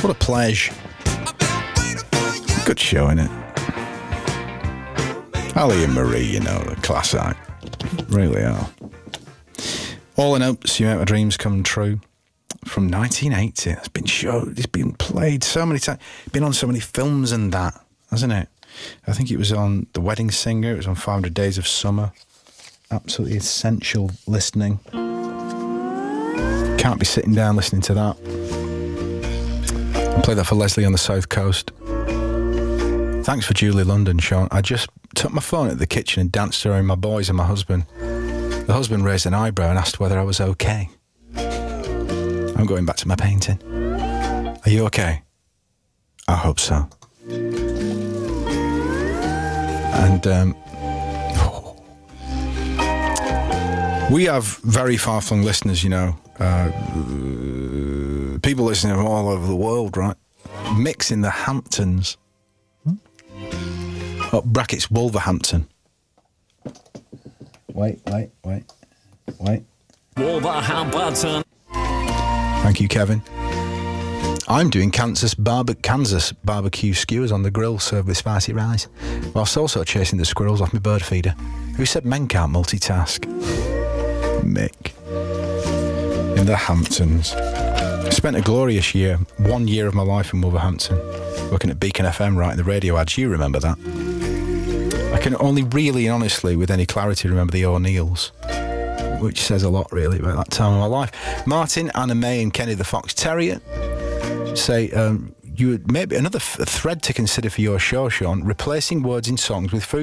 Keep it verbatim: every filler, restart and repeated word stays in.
What a pleasure. Good show, innit? Ali and Marie, you know, the class act. Really are. All in Hopes, You Make My Dreams Come True. From nineteen eighty. It's been showed, it's been played so many times. Been on so many films and that, hasn't it? I think it was on The Wedding Singer. It was on five hundred Days of Summer. Absolutely essential listening. Can't be sitting down listening to that. I played that for Leslie on the South Coast. Thanks for Julie London, Sean. I just took my phone at the kitchen and danced around my boys and my husband. The husband raised an eyebrow and asked whether I was okay. I'm going back to my painting. Are you okay? I hope so. And um, oh. we have very far-flung listeners, you know. Uh, people listening from all over the world, right? Mix in the Hamptons. Hmm? Oh, brackets Wolverhampton. Wait, wait, wait, wait. Wolverhampton. Thank you, Kevin. I'm doing Kansas, barbe- Kansas barbecue skewers on the grill served with spicy rice, whilst also chasing the squirrels off my bird feeder. Who said men can't multitask? Mick. In the Hamptons. I spent a glorious year, one year of my life in Wolverhampton, working at Beacon F M, writing the radio ads. You remember that? I can only really and honestly, with any clarity, remember the O'Neills, which says a lot, really, about that time of my life. Martin, Anna May and Kenny the Fox Terrier say, um, you would maybe another f- thread to consider for your show, Sean, replacing words in songs with food